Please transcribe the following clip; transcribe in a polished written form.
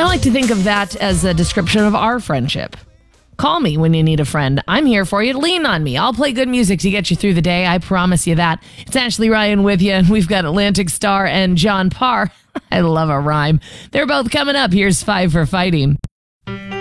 I like to think of that as a description of our friendship. Call me when you need a friend. I'm here for you. Lean on me. I'll play good music to get you through the day. I promise you that. It's Ashley Ryan with you, and we've got Atlantic Star and John Parr. I love a rhyme. They're both coming up. Here's Five for Fighting.